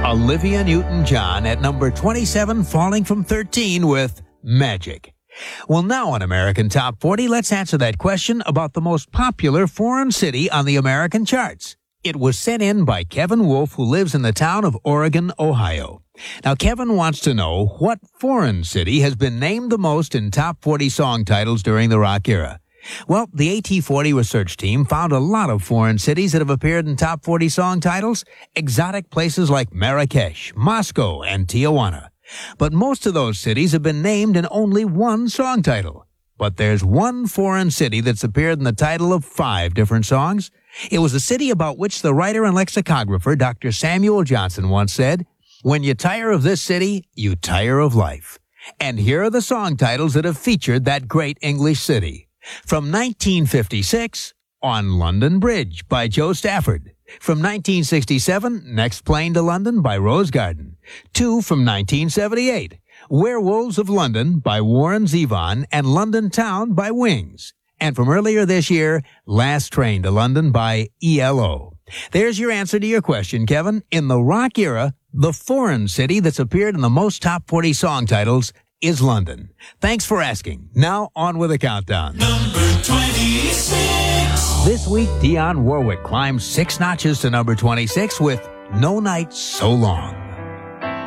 Olivia Newton-John at number 27, falling from 13 with Magic. Well, now on American Top 40, let's answer that question about the most popular foreign city on the American charts. It was sent in by Kevin Wolf, who lives in the town of Oregon, Ohio. Now, Kevin wants to know what foreign city has been named the most in top 40 song titles during the rock era. Well, the AT40 research team found a lot of foreign cities that have appeared in top 40 song titles, exotic places like Marrakesh, Moscow, and Tijuana. But most of those cities have been named in only one song title. But there's one foreign city that's appeared in the title of 5 different songs. It was a city about which the writer and lexicographer Dr. Samuel Johnson once said, "When you tire of this city, you tire of life." And here are the song titles that have featured that great English city. From 1956, On London Bridge by Joe Stafford. From 1967, Next Plane to London by Rose Garden. 2 from 1978, Werewolves of London by Warren Zevon and London Town by Wings. And from earlier this year, Last Train to London by ELO. There's your answer to your question, Kevin. In the rock era, the foreign city that's appeared in the most top 40 song titles is London. Thanks for asking. Now on with the countdown. Number 26. This week, Dionne Warwick climbs 6 notches to number 26 with No Night So Long.